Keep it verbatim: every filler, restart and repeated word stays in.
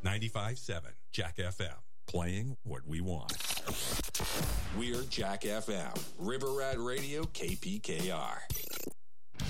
ninety-five point seven Jack F M, playing what we want. We're Jack F M, River Rat Radio, K P K R.